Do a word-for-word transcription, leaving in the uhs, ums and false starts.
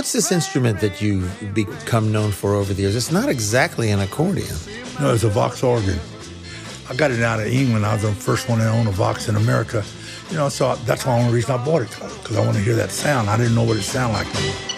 What's this instrument that you've become known for over the years? It's not exactly an accordion. No, it's a Vox organ. I got it out of England. I was the first one to own a Vox in America. You know, so that's the only reason I bought it, because I want to hear that sound. I didn't know what it sounded like.